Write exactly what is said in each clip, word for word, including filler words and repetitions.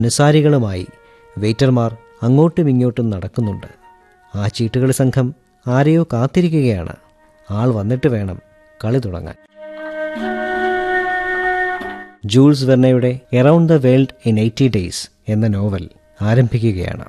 അനുസാരികളുമായി വെയിറ്റർമാർ അങ്ങോട്ടും ഇങ്ങോട്ടും നടക്കുന്നുണ്ട്. ആ ചീട്ടുകളി സംഘം ആരെയോ കാത്തിരിക്കുകയാണ്. ആൾ വന്നിട്ട് വേണം കളി തുടങ്ങാൻ. Joules വെർണയുടെ around the world in eighty days എന്ന നോവൽ ആരംഭിക്കുകയാണ്.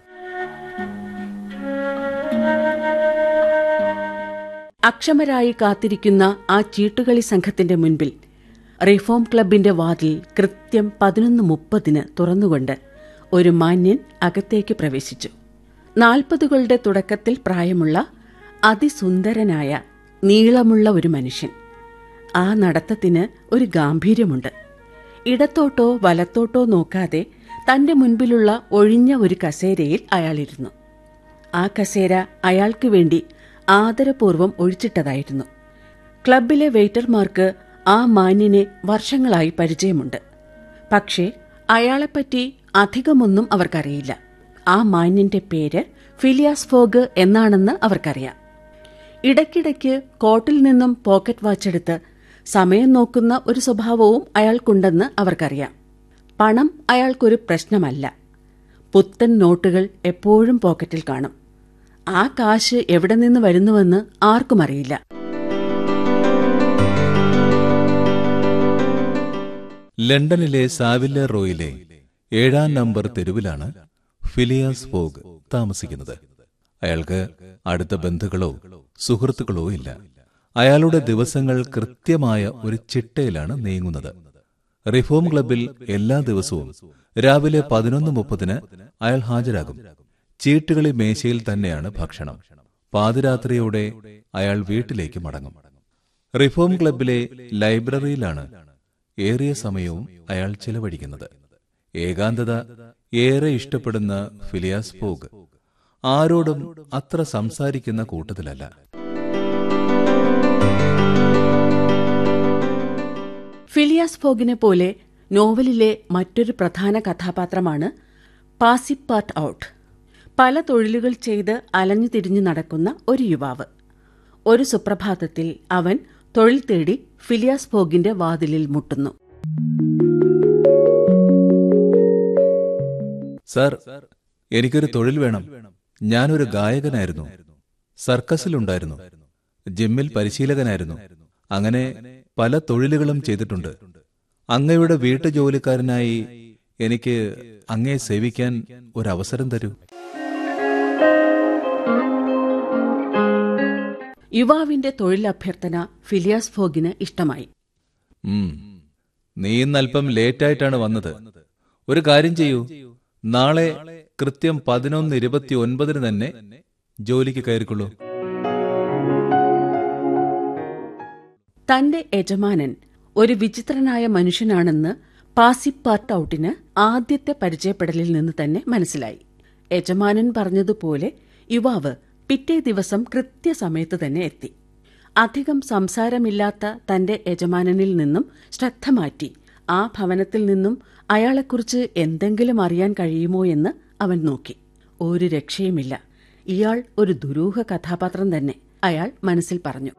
അക്ഷമരായി കാത്തിരിക്കുന്ന ആ ചീട്ടുകളി സംഘത്തിന്റെ മുൻപിൽ റിഫോം ക്ലബിന്റെ വാതിൽ കൃത്യം പതിനൊന്ന് മുപ്പതിന് തുറന്നുകൊണ്ട് ഒരു മാന്യൻ അകത്തേക്ക് പ്രവേശിച്ചു. നാൽപ്പതുകളുടെ തുടക്കത്തിൽ പ്രായമുള്ള അതിസുന്ദരനായ നീളമുള്ള ഒരു മനുഷ്യൻ. ആ നടത്തത്തിന് ഒരു ഗാംഭീര്യമുണ്ട്. ഇടത്തോട്ടോ വലത്തോട്ടോ നോക്കാതെ തന്റെ മുൻപിലുള്ള ഒഴിഞ്ഞ ഒരു കസേരയിൽ അയാളിരുന്നു. ആ കസേര അയാൾക്ക് വേണ്ടി ആദരപൂർവ്വം ഒഴിച്ചിട്ടതായിരുന്നു. ക്ലബിലെ വെയിറ്റർമാർക്ക് ആ മാന്യനെ വർഷങ്ങളായി പരിചയമുണ്ട്. പക്ഷേ അയാളെപ്പറ്റി അധികമൊന്നും അവർക്കറിയില്ല. ആ മാന്യന്റെ പേര് ഫിലിയാസ് ഫോഗ് എന്നാണെന്ന് അവർക്കറിയാം. ഇടയ്ക്കിടയ്ക്ക് കോട്ടിൽ നിന്നും പോക്കറ്റ് വാച്ചെടുത്ത് സമയം നോക്കുന്ന ഒരു സ്വഭാവവും അയാൾക്കുണ്ടെന്ന് അവർക്കറിയാം. പണം അയാൾക്കൊരു പ്രശ്നമല്ല. പുത്തൻ നോട്ടുകൾ എപ്പോഴും പോക്കറ്റിൽ കാണും. ആ കാശ് എവിടെ നിന്ന് വരുന്നുവെന്ന് ആർക്കും അറിയില്ല. ലണ്ടനിലെ സാവില്ല റോയിലെ ഏഴാം നമ്പർ തെരുവിലാണ് ഫിലിയാസ് ഫോഗ് താമസിക്കുന്നത്. അയാൾക്ക് അടുത്ത ബന്ധുക്കളോ സുഹൃത്തുക്കളോ ഇല്ല. അയാളുടെ ദിവസങ്ങൾ കൃത്യമായ ഒരു ചിട്ടയിലാണ് നീങ്ങുന്നത്. റിഫോം ക്ലബിൽ എല്ലാ ദിവസവും രാവിലെ പതിനൊന്ന് മുപ്പതിന് അയാൾ ഹാജരാകും. ചീട്ടുകളി മേശയിൽ തന്നെയാണ് ഭക്ഷണം. പാതിരാത്രിയോടെ അയാൾ വീട്ടിലേക്ക് മടങ്ങും. റിഫോം ക്ലബിലെ ലൈബ്രറിയിലാണ് ഏറിയ സമയവും അയാൾ ചെലവഴിക്കുന്നത്. ഏകാന്തത ഏറെ ഇഷ്ടപ്പെടുന്ന ഫിലിയാസ് ഫോഗ് ആരോടും അത്ര സംസാരിക്കുന്ന കൂട്ടത്തിലല്ല. ഫിലിയാസ് ഫോഗിനെ പോലെ നോവലിലെ മറ്റൊരു പ്രധാന കഥാപാത്രമാണ് പാസിപ്പാർട്ട് ഔട്ട്. പല തൊഴിലുകൾ ചെയ്ത് അലഞ്ഞു തിരിഞ്ഞു നടക്കുന്ന ഒരു യുവാവ്. ഒരു സുപ്രഭാതത്തിൽ അവൻ തൊഴിൽ തേടി ഫിലിയാസ് ഫോഗിന്റെ വാതിലിൽ മുട്ടുന്നു. സർ, എനിക്കൊരു തൊഴിൽ വേണം. ഞാനൊരു ഗായകനായിരുന്നു. സർക്കസിലുണ്ടായിരുന്നു. ജിമ്മിൽ പരിശീലകനായിരുന്നു. അങ്ങനെ പല തൊഴിലുകളും ചെയ്തിട്ടുണ്ട്. അങ്ങയുടെ വീട്ടുജോലിക്കാരനായി എനിക്ക് അങ്ങയെ സേവിക്കാൻ ഒരവസരം തരൂ. യുവാവിന്റെ തൊഴിലഭ്യർത്ഥന ഫിലിയാസ് ഫോഗിന് ഇഷ്ടമായി. നീ ഇന്നല്പം ലേറ്റായിട്ടാണ് വന്നത്. ഒരു കാര്യം ചെയ്യൂ, നാളെ കൃത്യം പതിനൊന്ന് ഇരുപത്തി ഒൻപതിന് തന്നെ ജോലിക്ക് കയറിക്കൊള്ളൂ. തന്റെ യജമാനൻ ഒരു വിചിത്രനായ മനുഷ്യനാണെന്ന് പാസിപ്പാർട്ട് ഔട്ടിന് ആദ്യത്തെ പരിചയപ്പെടലിൽ നിന്ന് തന്നെ മനസ്സിലായി. യജമാനൻ പറഞ്ഞതുപോലെ യുവാവ് പിറ്റേ ദിവസം കൃത്യസമയത്ത് തന്നെ എത്തി. അധികം സംസാരമില്ലാത്ത തന്റെ യജമാനനിൽ നിന്നും ശ്രദ്ധ മാറ്റി ആ ഭവനത്തിൽ നിന്നും അയാളെക്കുറിച്ച് എന്തെങ്കിലും അറിയാൻ കഴിയുമോ എന്ന് അവൻ നോക്കി. ഒരു രക്ഷയുമില്ല. ഇയാൾ ഒരു ദുരൂഹ കഥാപാത്രം തന്നെ, അയാൾ മനസ്സിൽ പറഞ്ഞു.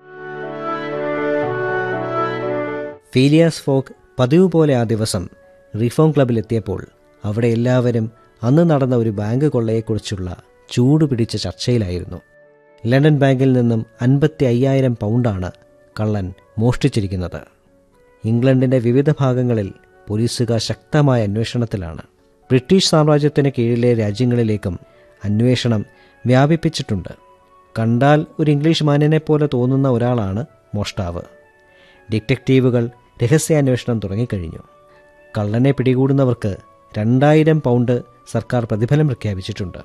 ഫിലിയാസ് ഫോഗ് പതിവ് പോലെ ആ ദിവസം റിഫോം ക്ലബിലെത്തിയപ്പോൾ അവിടെ എല്ലാവരും അന്ന് നടന്ന ഒരു ബാങ്ക് കൊള്ളയെക്കുറിച്ചുള്ള ചൂടുപിടിച്ച ചർച്ചയിലായിരുന്നു. ലണ്ടൻ ബാങ്കിൽ നിന്നും അൻപത്തി അയ്യായിരം പൗണ്ടാണ് കള്ളൻ മോഷ്ടിച്ചിരിക്കുന്നത്. ഇംഗ്ലണ്ടിൻ്റെ വിവിധ ഭാഗങ്ങളിൽ പോലീസുകാർ ശക്തമായ അന്വേഷണത്തിലാണ്. ബ്രിട്ടീഷ് സാമ്രാജ്യത്തിന് കീഴിലെ രാജ്യങ്ങളിലേക്കും അന്വേഷണം വ്യാപിപ്പിച്ചിട്ടുണ്ട്. കണ്ടാൽ ഒരു ഇംഗ്ലീഷ് മാന്യനെ പോലെ തോന്നുന്ന ഒരാളാണ് മോഷ്ടാവ്. ഡിറ്റക്റ്റീവുകൾ രഹസ്യാന്വേഷണം തുടങ്ങിക്കഴിഞ്ഞു. കള്ളനെ പിടികൂടുന്നവർക്ക് രണ്ടായിരം പൗണ്ട് സർക്കാർ പ്രതിഫലം പ്രഖ്യാപിച്ചിട്ടുണ്ട്.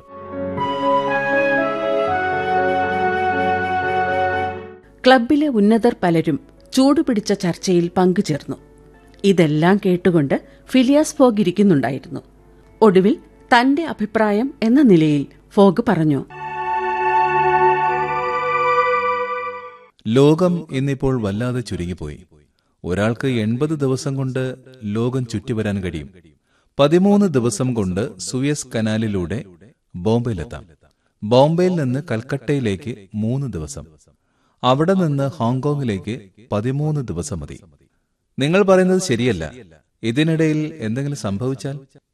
ക്ലബിലെ ഉന്നതർ പലരും ചൂടുപിടിച്ച ചർച്ചയിൽ പങ്കുചേർന്നു. ഇതെല്ലാം കേട്ടുകൊണ്ട് ഫിലിയാസ് ഫോഗ് ഇരിക്കുന്നുണ്ടായിരുന്നു. ഒടുവിൽ തന്റെ അഭിപ്രായം എന്ന നിലയിൽ ഫോഗ് പറഞ്ഞു. ലോകം ഇന്നിപ്പോൾ വല്ലാതെ ചുരുങ്ങിപ്പോയി. ഒരാൾക്ക് എൺപത് ദിവസം കൊണ്ട് ലോകം ചുറ്റിവരാൻ കഴിയും. പതിമൂന്ന് ദിവസം കൊണ്ട് സുയസ് കനാലിലൂടെ ബോംബെയിലെത്താം. ബോംബെയിൽ നിന്ന് കൽക്കട്ടയിലേക്ക് മൂന്ന് ദിവസം, അവിടെ നിന്ന് ഹോങ്കോങ്ങിലേക്ക് പതിമൂന്ന് ദിവസം മതി. നിങ്ങൾ പറയുന്നത് ശരിയല്ല. ഇതിനിടയിൽ എന്തെങ്കിലും സംഭവിച്ചാൽ